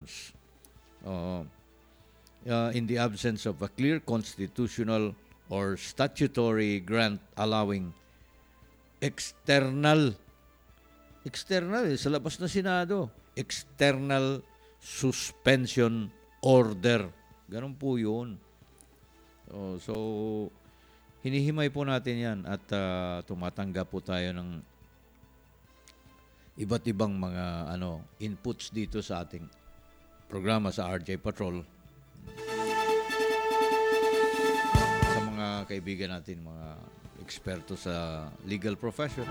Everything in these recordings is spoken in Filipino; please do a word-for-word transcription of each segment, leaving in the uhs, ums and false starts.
elections. Uh, uh, in the absence of a clear constitutional or statutory grant allowing external external eh, sa labas na Senado, external suspension order. Ganun po yun. Oh, so, hinihimay po natin yan at uh, tumatanggap po tayo ng iba't ibang mga ano inputs dito sa ating programa sa R J Patrol. Sa mga kaibigan natin, mga eksperto sa legal profession.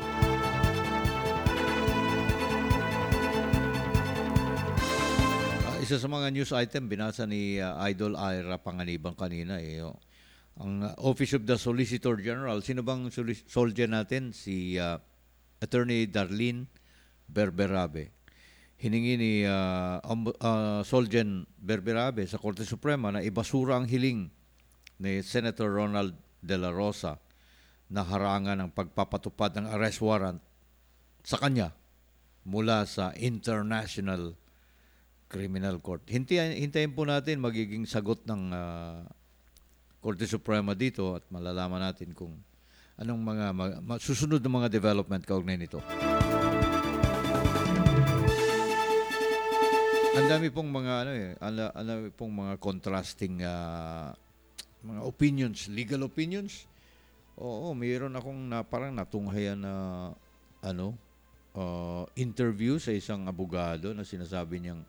Uh, isa sa mga news item, binasa ni uh, Idol Ira Panganiban kanina. Eh, oh. Ang uh, Office of the Solicitor General, sino bang soli- soldier natin? Si uh, Attorney Darlene Berberabe. Hiningi ni uh, um, uh, Solgen Berberabe sa Korte Suprema na ibasura ang hiling ni Senator Ronald De La Rosa na harangan ng pagpapatupad ng arrest warrant sa kanya mula sa International Criminal Court. Hintayin, hintayin po natin magiging sagot ng uh, Korte Suprema dito at malalaman natin kung anong mga mag, susunod na mga development kaugnay nito. Ang dami pong mga ano eh, ang dami pong mga contrasting uh, mga opinions, legal opinions. Oo, mayroon akong na, parang natunghayan na ano, uh, interview sa isang abogado na sinasabi niyang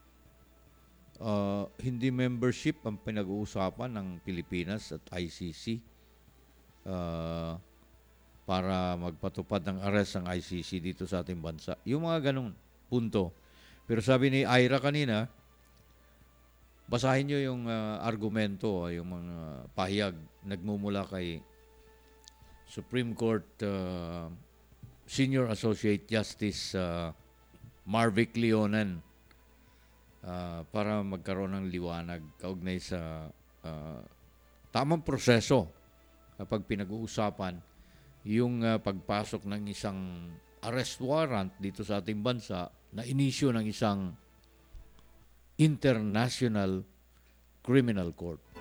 uh, hindi membership ang pinag-uusapan ng Pilipinas at I C C uh, para magpatupad ng arrest ng I C C dito sa ating bansa. Yung mga ganong punto. Pero sabi ni Ira kanina, basahin nyo yung uh, argumento, yung mga pahayag nagmumula kay Supreme Court uh, Senior Associate Justice uh, Marvic Leonen uh, para magkaroon ng liwanag kaugnay sa uh, tamang proseso kapag pinag-uusapan yung uh, pagpasok ng isang arrest warrant dito sa ating bansa na inisyo ng isang International Criminal Court.